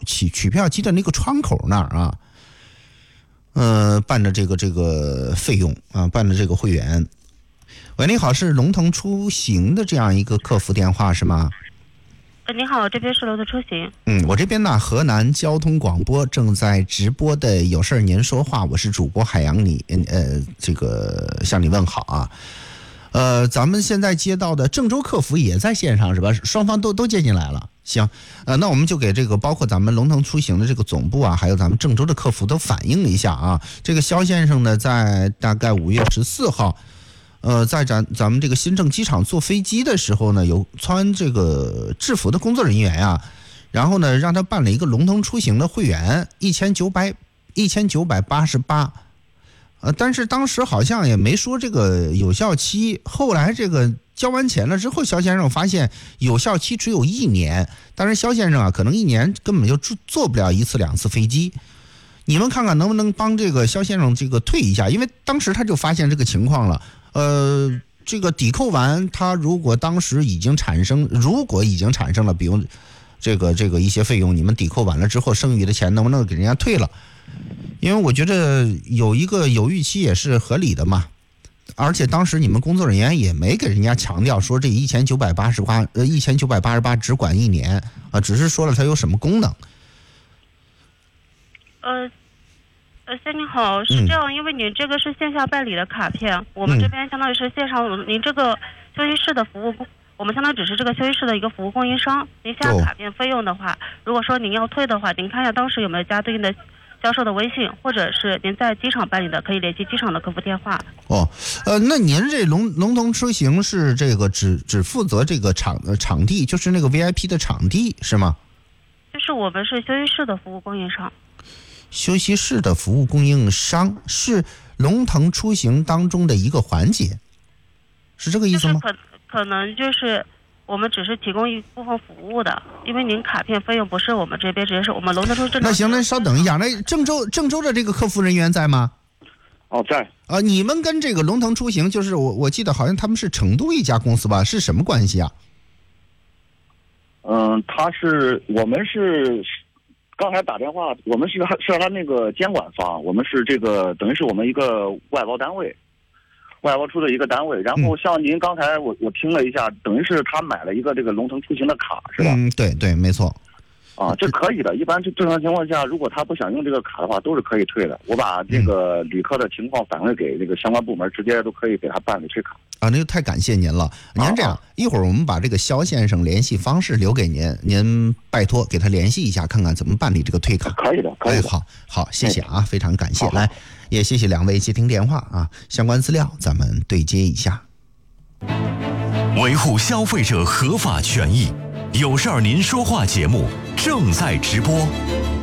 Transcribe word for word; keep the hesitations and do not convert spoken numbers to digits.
取取票机的那个窗口那儿啊，呃，办的这个这个费用啊，办的这个会员。喂，你好，是龙腾出行的这样一个客服电话是吗？ 呃，你好，这边是龙腾出行。 嗯，我这边呢，河南交通广播正在直播的有事儿您说话，我是主播海洋你，呃，这个向你问好啊。呃，咱们现在接到的郑州客服也在线上是吧？双方都都接进来了。行，呃，那我们就给这个包括咱们龙腾出行的这个总部啊，还有咱们郑州的客服都反映了一下啊。这个肖先生呢，在大概五月十四号，呃，在咱咱们这个新郑机场坐飞机的时候呢，有穿这个制服的工作人员啊，然后呢让他办了一个龙腾出行的会员，一千九百一千九百八十八。呃，但是当时好像也没说这个有效期，后来这个交完钱了之后，肖先生发现有效期只有一年，但是肖先生啊，可能一年根本就坐不了一次两次飞机。你们看看能不能帮这个肖先生这个退一下，因为当时他就发现这个情况了。呃，这个抵扣完，他如果当时已经产生，如果已经产生了，比如这个这个一些费用，你们抵扣完了之后，剩余的钱能不能给人家退了？因为我觉得有一个犹豫期也是合理的嘛，而且当时你们工作人员也没给人家强调说这一千九百八十八呃一千九百八十八只管一年啊，只是说了它有什么功能。 呃，呃，先生好，是这样，嗯、因为您这个是线下办理的卡片，我们这边相当于是线上，嗯、您这个休息室的服务，我们相当于只是这个休息室的一个服务供应商。您下卡片费用的话，如果说您要退的话，您看一下当时有没有加对应的销售的微信，或者是您在机场办理的，可以联系机场的客服电话。 哦，呃，那您这龙龙腾出行是这个只只负责这个场呃场地，就是那个 V I P 的场地是吗？ 就是我们是休息室的服务供应商。 休息室的服务供应商是龙腾出行当中的一个环节，是这个意思吗？ 就是可可能就是我们只是提供一部分服务的，因为您卡片费用不是我们这边，直接是我们龙腾出行。 那行，那稍等一下，那郑州郑州的这个客服人员在吗？ 哦，在。 啊、呃，你们跟这个龙腾出行，就是我我记得好像他们是成都一家公司吧？是什么关系啊？ 嗯，他是我们是刚才打电话，我们是是他那个监管方，我们是这个等于是我们一个外包单位。外包出的一个单位，然后像您刚才我我听了一下，等于是他买了一个这个龙腾出行的卡，是吧？ 嗯，对对，没错。 啊，这可以的。一般正常情况下，如果他不想用这个卡的话，都是可以退的。我把这个旅客的情况反馈给这个相关部门，直接都可以给他办理退卡。 啊，那就太感谢您了。您这样，啊、一会儿我们把这个肖先生联系方式留给您，您拜托给他联系一下，看看怎么办理这个退卡。 可以的，可以的。 哎、好，好，谢谢啊，非常感谢。来。也谢谢两位接听电话啊，相关资料咱们对接一下。 维护消费者合法权益，有事儿您说话节目正在直播。